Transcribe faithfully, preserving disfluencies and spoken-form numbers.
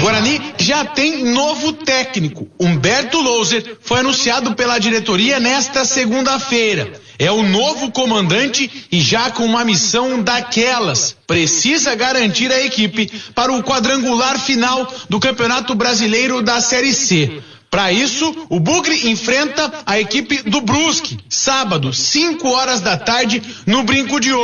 Guarani já tem novo técnico. Humberto Louser foi anunciado pela diretoria nesta segunda-feira. É o novo comandante e já com uma missão daquelas. Precisa garantir a equipe para o quadrangular final do Campeonato Brasileiro da Série C. Para isso, o Bugre enfrenta a equipe do Brusque, sábado, cinco horas da tarde, no Brinco de Ouro.